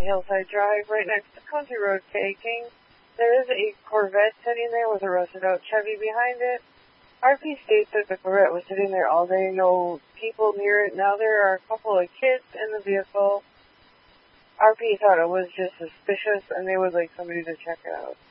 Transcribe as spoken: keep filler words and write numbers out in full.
on Hillside Drive, right next to Country Road taking. There is a Corvette sitting there with a rusted out Chevy behind it. R P states that the Corvette was sitting there all day, no people near it. Now there are a couple of kids in the vehicle. R P thought it was just suspicious and they would like somebody to check it out.